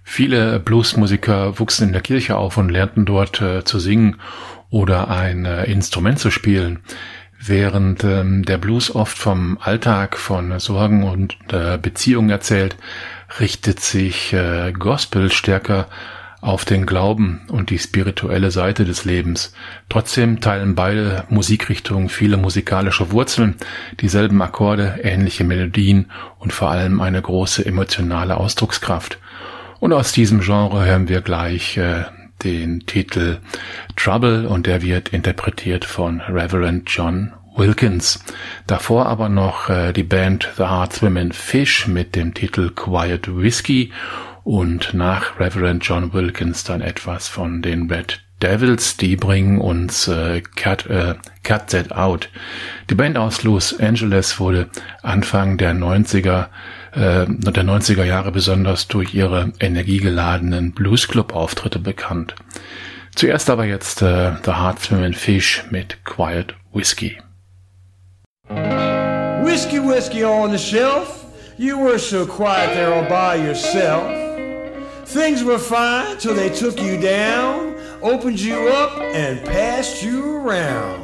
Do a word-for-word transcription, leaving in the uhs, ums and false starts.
Viele Bluesmusiker wuchsen in der Kirche auf und lernten dort äh, zu singen oder ein äh, Instrument zu spielen. Während ähm, der Blues oft vom Alltag, von Sorgen und äh, Beziehungen erzählt, richtet sich äh, Gospel stärker auf den Glauben und die spirituelle Seite des Lebens. Trotzdem teilen beide Musikrichtungen viele musikalische Wurzeln, dieselben Akkorde, ähnliche Melodien und vor allem eine große emotionale Ausdruckskraft. Und aus diesem Genre hören wir gleich äh, den Titel Trouble und der wird interpretiert von Reverend John Wilkins. Davor aber noch äh, die Band The Hard Swimming Fish mit dem Titel Quiet Whiskey und nach Reverend John Wilkins dann etwas von den Red Devils, die bringen uns äh, Cut, äh, Cut That Out. Die Band aus Los Angeles wurde Anfang der neunziger äh, der neunziger Jahre besonders durch ihre energiegeladenen Bluesclub-Auftritte bekannt. Zuerst aber jetzt äh, The Hard Swimming Fish mit Quiet Whiskey. Whiskey, whiskey on the shelf. You were so quiet there all by yourself. Things were fine till they took you down, opened you up and passed you around.